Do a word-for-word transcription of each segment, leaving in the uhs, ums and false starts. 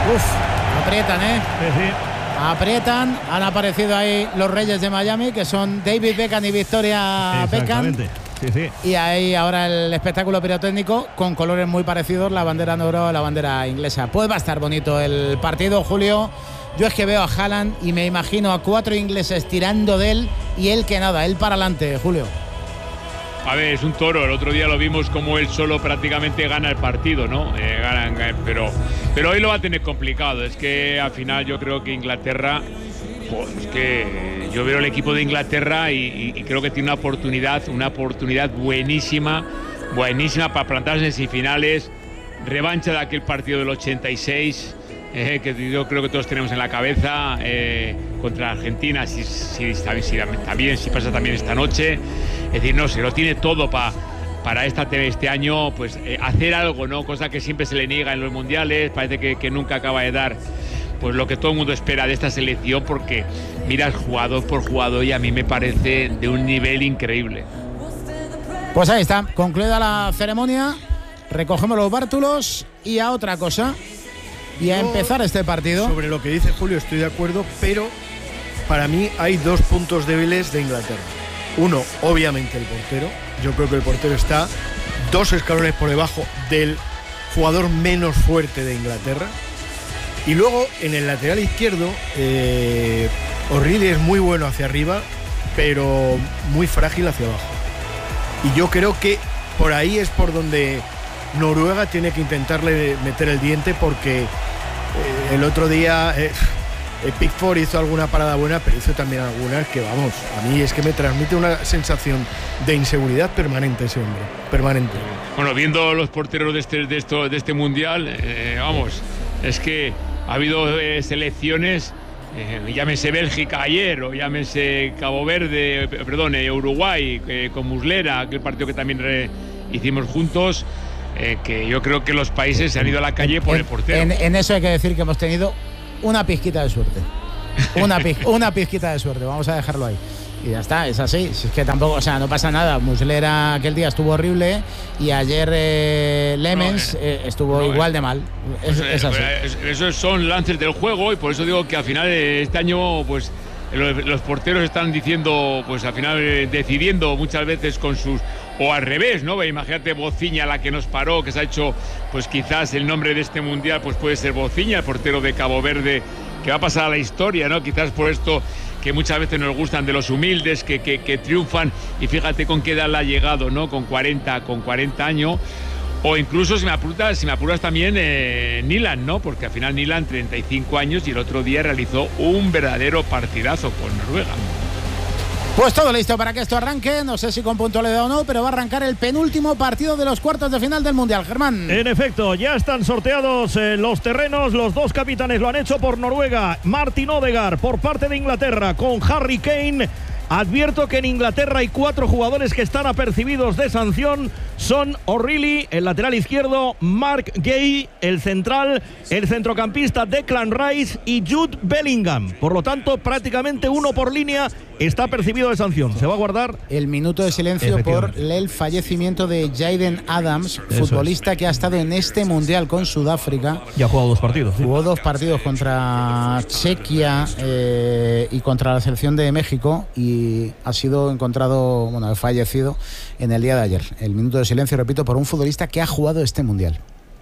Uf, aprietan, ¿eh? Sí, sí. Aprietan. Han aparecido ahí los Reyes de Miami, que son David Beckham y Victoria Beckham. Sí, sí. Y ahí ahora el espectáculo pirotécnico con colores muy parecidos, la bandera negro, la bandera inglesa. Pues va a estar bonito el partido, Julio. Yo es que veo a Haaland y me imagino a cuatro ingleses tirando de él y él que nada, él para adelante, Julio. A ver, es un toro. El otro día lo vimos como él solo prácticamente gana el partido, ¿no? Eh, gana, gana, pero, pero hoy lo va a tener complicado. Es que al final yo creo que Inglaterra, pues es que yo veo el equipo de Inglaterra y, y, y creo que tiene una oportunidad, una oportunidad buenísima, buenísima para plantarse en semifinales, revancha de aquel partido del ochenta y seis. Eh, que yo creo que todos tenemos en la cabeza eh, contra Argentina, si, si, si, si, también, si pasa también esta noche. Es decir, no, se lo tiene todo pa, para esta, este año, pues eh, hacer algo, ¿no? Cosa que siempre se le niega en los mundiales, parece que, que nunca acaba de dar pues lo que todo el mundo espera de esta selección, porque miras jugador por jugador y a mí me parece de un nivel increíble. Pues ahí está, concluida la ceremonia, recogemos los bártulos y a otra cosa. Y a empezar este partido. Sobre lo que dice Julio estoy de acuerdo, pero para mí hay dos puntos débiles de Inglaterra. Uno, obviamente el portero. Yo creo que el portero está dos escalones por debajo del jugador menos fuerte de Inglaterra. Y luego en el lateral izquierdo, eh, O'Reilly es muy bueno hacia arriba, pero muy frágil hacia abajo. Y yo creo que por ahí es por donde Noruega tiene que intentarle meter el diente, porque eh, el otro día eh, eh, Pickford hizo alguna parada buena, pero hizo también algunas que, vamos, a mí es que me transmite una sensación de inseguridad permanente ese hombre, permanente. Bueno, viendo los porteros de este, de esto, de este mundial, eh, vamos, es que ha habido eh, selecciones, eh, llámese Bélgica ayer, o llámese Cabo Verde, perdón, eh, Uruguay, eh, con Muslera, aquel partido que también re, hicimos juntos. Eh, que yo creo que los países se han ido a la calle por en, el portero. En, en eso hay que decir que hemos tenido una pizquita de suerte. Una, piz, una pizquita de suerte, vamos a dejarlo ahí. Y ya está, es así. Si es que tampoco, o sea, no pasa nada. Muslera aquel día estuvo horrible y ayer eh, Lemens no, eh, eh, estuvo no, igual eh, de mal. Es, pues, es así. Pues, esos son lances del juego y por eso digo que al final de este año, pues los, los porteros están diciendo, pues al final eh, decidiendo muchas veces con sus. O al revés, ¿no? Imagínate Bociña, la que nos paró, que se ha hecho, pues quizás el nombre de este mundial, pues puede ser Bociña, el portero de Cabo Verde, que va a pasar a la historia, ¿no? Quizás por esto que muchas veces nos gustan de los humildes, que, que, que triunfan, y fíjate con qué edad le ha llegado, ¿no? Con cuarenta, con cuarenta años. O incluso, si me apuras, si me apuras también, eh, Nyland, ¿no? Porque al final Nyland, treinta y cinco años, y el otro día realizó un verdadero partidazo con Noruega. Pues todo listo para que esto arranque, no sé si con puntualidad o no, pero va a arrancar el penúltimo partido de los cuartos de final del Mundial, Germán. En efecto, ya están sorteados eh, los terrenos, los dos capitanes lo han hecho por Noruega, Martin Odegaard por parte de Inglaterra con Harry Kane. Advierto que en Inglaterra hay cuatro jugadores que están apercibidos de sanción. Son O'Reilly, el lateral izquierdo, Mark Gay, el central, el centrocampista Declan Rice y Jude Bellingham. Por lo tanto, prácticamente uno por línea está percibido de sanción. Se va a guardar el minuto de silencio por el fallecimiento de Jaden Adams, Eso futbolista es. que ha estado en este Mundial con Sudáfrica. Y ha jugado dos partidos. Jugó dos partidos contra Chequia eh, y contra la selección de México y ha sido encontrado, bueno, fallecido en el día de ayer. El minuto de silencio, repito, por un futbolista que ha jugado este Mundial.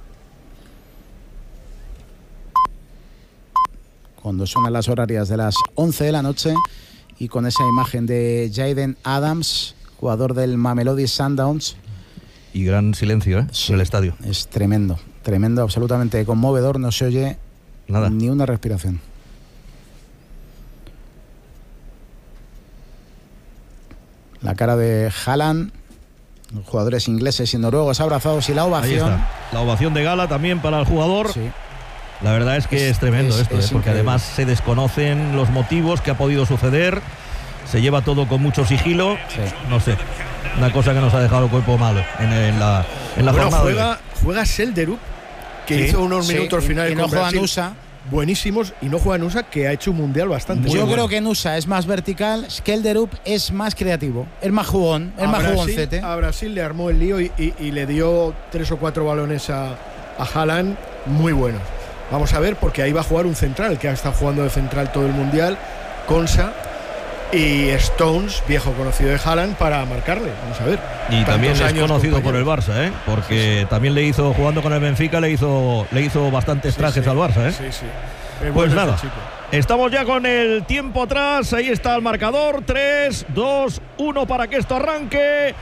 Cuando suenan las horarias de las once de la noche y con esa imagen de Jaden Adams, jugador del Mamelodi Sundowns. Y gran silencio, ¿eh? Sí, en el estadio. Es tremendo, tremendo, absolutamente conmovedor. No se oye nada, ni una respiración. La cara de Haaland, los jugadores ingleses y noruegos abrazados y la ovación. Ahí está. La ovación de gala también para el jugador. Sí. La verdad es que es, es tremendo es, esto, es ¿eh? Porque increíble. además se desconocen los motivos que ha podido suceder. Se lleva todo con mucho sigilo. Sí. No sé, una cosa que nos ha dejado el cuerpo malo en, en la, en la bueno, jornada. Juega, juega Selderup, que sí. hizo unos Sí, minutos y, finales y no con juega Brasil Nusa. buenísimos, y no juega Nusa, que ha hecho un mundial bastante Yo bueno. creo que Nusa es más vertical, Skelderup es más creativo, es más jugón, es a más Brasil, jugoncete. a Brasil le armó el lío y, y, y le dio tres o cuatro balones a, a Haaland muy buenos. Vamos a ver, porque ahí va a jugar un central, que ha estado jugando de central todo el mundial, Konsa y Stones, viejo conocido de Haaland, para marcarle. Vamos a ver. Y también es conocido por el Barça, ¿eh? Porque sí, sí. también le hizo, jugando con el Benfica, le hizo, le hizo bastantes trajes sí, sí. al Barça, ¿eh? Sí, sí. Pues bueno nada, estamos ya con el tiempo atrás. Ahí está el marcador. tres, dos, uno para que esto arranque.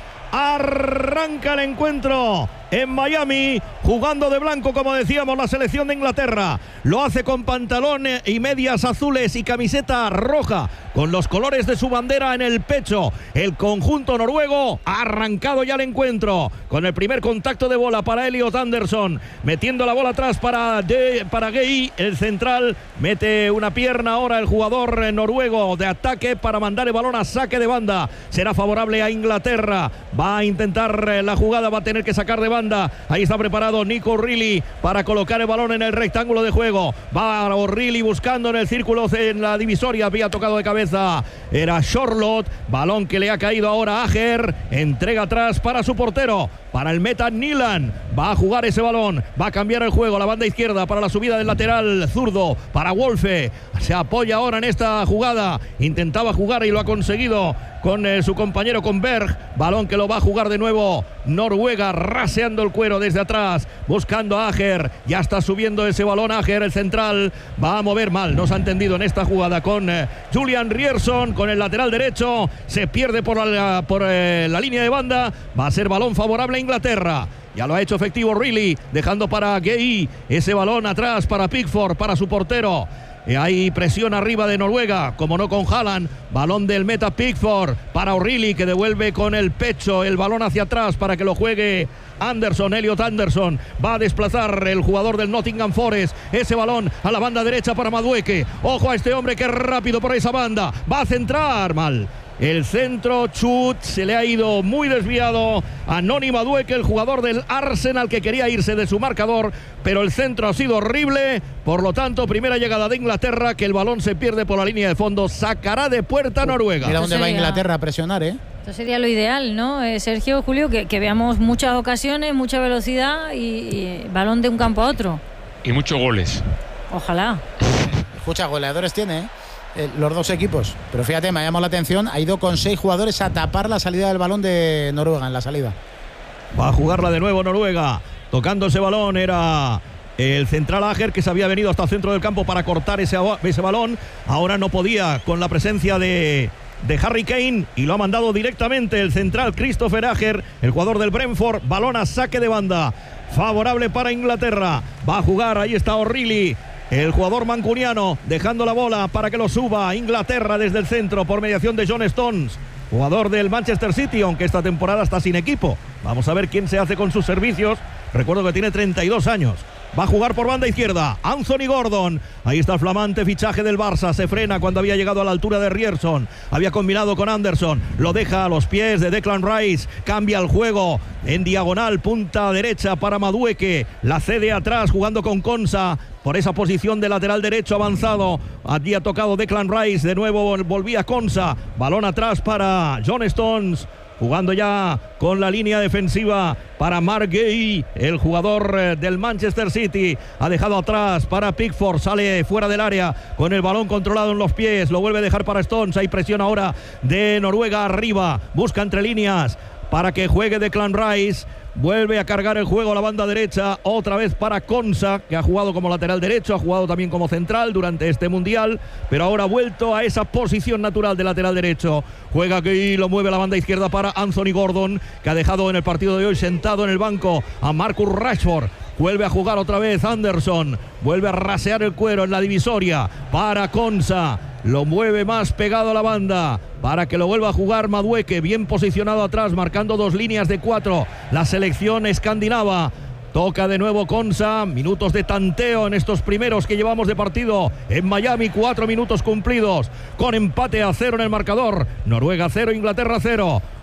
Arranca el encuentro en Miami, jugando de blanco, como decíamos, la selección de Inglaterra. Lo hace con pantalón y medias azules y camiseta roja, con los colores de su bandera en el pecho. El conjunto noruego ha arrancado ya el encuentro, con el primer contacto de bola para Elliot Anderson, metiendo la bola atrás para, de, para Gueye, el central. Mete una pierna ahora el jugador noruego de ataque para mandar el balón a saque de banda. Será favorable a Inglaterra. Va a intentar la jugada, va a tener que sacar de banda. Ahí está preparado Nico O'Reilly para colocar el balón en el rectángulo de juego. Va O'Reilly buscando en el círculo, en la divisoria. Había tocado de cabeza, era Charlotte. Balón que le ha caído ahora a Ajer. Entrega atrás para su portero, para el meta Nilan. Va a jugar ese balón, va a cambiar el juego. La banda izquierda para la subida del lateral zurdo para Wolfe. Se apoya ahora en esta jugada. Intentaba jugar y lo ha conseguido con eh, su compañero, con Berg. Balón que lo va a jugar de nuevo Noruega, raseando el cuero desde atrás, buscando a Ajer. Ya está subiendo ese balón Ajer, el central. Va a mover mal, no se ha entendido en esta jugada con eh, Julian Ryerson, con el lateral derecho. Se pierde por la, por, eh, la línea de banda. Va a ser balón favorable a Inglaterra. Ya lo ha hecho efectivo O'Reilly, dejando para Gueye ese balón atrás para Pickford, para su portero. Hay presión arriba de Noruega, como no con Haaland. Balón del meta Pickford para O'Reilly, que devuelve con el pecho el balón hacia atrás para que lo juegue Anderson, Elliot Anderson. Va a desplazar el jugador del Nottingham Forest ese balón a la banda derecha para Madueke. Ojo a este hombre que es rápido por esa banda. Va a centrar mal. El centro, chut, se le ha ido muy desviado a Noni Madueke, el jugador del Arsenal, que quería irse de su marcador, pero el centro ha sido horrible. Por lo tanto, primera llegada de Inglaterra, que el balón se pierde por la línea de fondo. Sacará de puerta Noruega. Mira dónde va Inglaterra a presionar, ¿eh? Esto sería lo ideal, ¿no? Eh, Sergio, Julio, que, que veamos muchas ocasiones, mucha velocidad y, y balón de un campo a otro. Y muchos goles. Ojalá. Escucha, goleadores tiene, ¿eh? Eh, los dos equipos, pero fíjate, me ha llamado la atención, ha ido con seis jugadores a tapar la salida del balón de Noruega en la salida. Va a jugarla de nuevo Noruega, tocando ese balón era el central Ajer, que se había venido hasta el centro del campo para cortar ese, ese balón. Ahora no podía con la presencia de, de Harry Kane, y lo ha mandado directamente el central Christopher Ajer, el jugador del Brentford. Balón a saque de banda, favorable para Inglaterra. Va a jugar, ahí está O'Reilly, el jugador mancuniano, dejando la bola para que lo suba Inglaterra desde el centro por mediación de John Stones, jugador del Manchester City, aunque esta temporada está sin equipo. Vamos a ver quién se hace con sus servicios. Recuerdo que tiene treinta y dos años. Va a jugar por banda izquierda Anthony Gordon. Ahí está el flamante fichaje del Barça. Se frena cuando había llegado a la altura de Ryerson. Había combinado con Anderson. Lo deja a los pies de Declan Rice. Cambia el juego en diagonal, punta derecha para Madueke. La cede atrás jugando con Konsa por esa posición de lateral derecho avanzado. Allí ha tocado Declan Rice. De nuevo volvía Konsa. Balón atrás para John Stones, jugando ya con la línea defensiva para Mark Gueye, el jugador del Manchester City. Ha dejado atrás para Pickford, sale fuera del área con el balón controlado en los pies. Lo vuelve a dejar para Stones. Hay presión ahora de Noruega arriba. Busca entre líneas para que juegue Declan Rice. Vuelve a cargar el juego a la banda derecha, otra vez para Konsa, que ha jugado como lateral derecho, ha jugado también como central durante este mundial, pero ahora ha vuelto a esa posición natural de lateral derecho. Juega aquí, lo mueve a la banda izquierda para Anthony Gordon, que ha dejado en el partido de hoy sentado en el banco a Marcus Rashford. Vuelve a jugar otra vez Anderson, vuelve a rasear el cuero en la divisoria para Konsa. Lo mueve más pegado a la banda para que lo vuelva a jugar Madueke, bien posicionado atrás, marcando dos líneas de cuatro la selección escandinava. Toca de nuevo Konsa, minutos de tanteo en estos primeros que llevamos de partido en Miami, cuatro minutos cumplidos, con empate a cero en el marcador. Noruega cero, Inglaterra cero.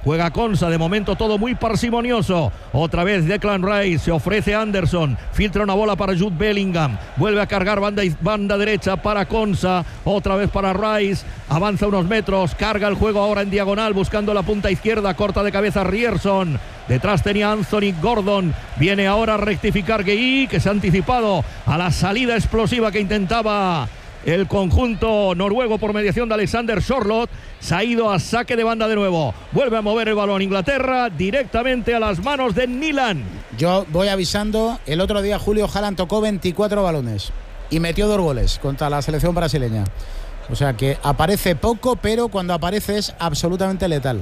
Juega Konsa, de momento todo muy parsimonioso. Otra vez Declan Rice, se ofrece Anderson. Filtra una bola para Jude Bellingham. Vuelve a cargar banda, banda derecha para Konsa. Otra vez para Rice. Avanza unos metros. Carga el juego ahora en diagonal buscando la punta izquierda. Corta de cabeza Ryerson. Detrás tenía Anthony Gordon. Viene ahora a rectificar Gueye, que se ha anticipado a la salida explosiva que intentaba el conjunto noruego por mediación de Alexander Sørloth. Se ha ido a saque de banda de nuevo. Vuelve a mover el balón Inglaterra directamente a las manos de Nyland. Yo voy avisando, el otro día Julio Haaland tocó veinticuatro balones y metió dos goles contra la selección brasileña. O sea que aparece poco, pero cuando aparece es absolutamente letal.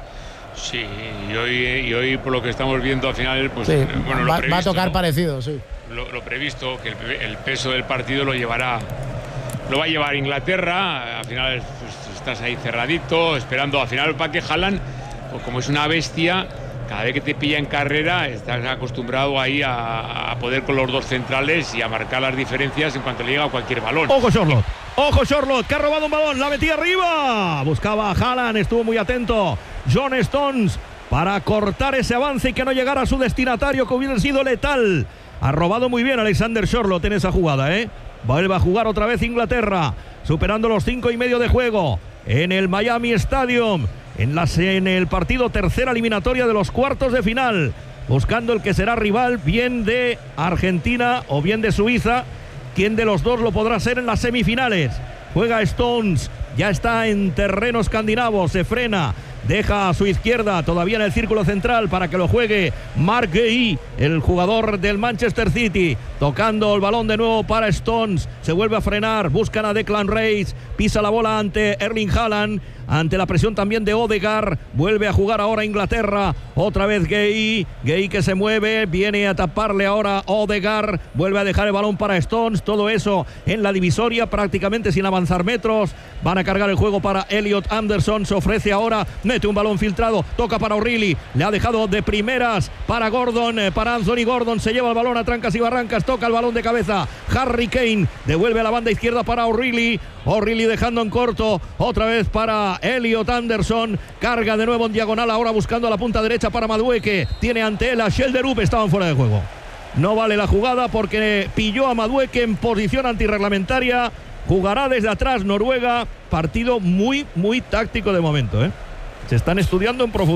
Sí, y hoy, y hoy por lo que estamos viendo al final, pues sí, bueno, lo va, previsto, va a tocar ¿no? parecido, sí. Lo, lo previsto, que el, el peso del partido lo llevará, lo va a llevar Inglaterra. Al final pues, estás ahí cerradito, esperando. Al final para que Haaland, pues, como es una bestia, cada vez que te pilla en carrera, estás acostumbrado ahí a, a poder con los dos centrales y a marcar las diferencias en cuanto le llega a cualquier balón. Ojo Sørloth, ojo Sørloth, que ha robado un balón, la metía arriba. Buscaba a Haaland, estuvo muy atento John Stones para cortar ese avance y que no llegara a su destinatario, que hubiera sido letal. Ha robado muy bien Alexander Sørloth en esa jugada, ¿eh? Vuelve a jugar otra vez Inglaterra, superando los cinco y medio de juego en el Miami Stadium, en, las, en el partido tercera eliminatoria de los cuartos de final, buscando el que será rival, bien de Argentina o bien de Suiza. ¿Quién de los dos lo podrá ser en las semifinales? Juega Stones, ya está en terreno escandinavo, se frena. Deja a su izquierda, todavía en el círculo central, para que lo juegue Marc Gueye, el jugador del Manchester City. Tocando el balón de nuevo para Stones. Se vuelve a frenar, buscan a Declan Rice. Pisa la bola ante Erling Haaland. Ante la presión también de Odegaard. Vuelve a jugar ahora Inglaterra. Otra vez Gueye. Gueye que se mueve. Viene a taparle ahora Odegaard. Vuelve a dejar el balón para Stones. Todo eso en la divisoria, prácticamente sin avanzar metros. Van a cargar el juego para Elliot Anderson. Se ofrece ahora. Mete un balón filtrado. Toca para O'Reilly. Le ha dejado de primeras para Gordon. Para Anthony Gordon. Se lleva el balón a trancas y barrancas. Toca el balón de cabeza Harry Kane. Devuelve a la banda izquierda para O'Reilly. O'Reilly dejando en corto. Otra vez para Elliot Anderson. Carga de nuevo en diagonal. Ahora buscando a la punta derecha para Madueke. Tiene ante él a Schjelderup. Estaban fuera de juego. No vale la jugada porque pilló a Madueke en posición antirreglamentaria. Jugará desde atrás Noruega. Partido muy, muy táctico de momento, ¿eh? Se están estudiando en profundidad.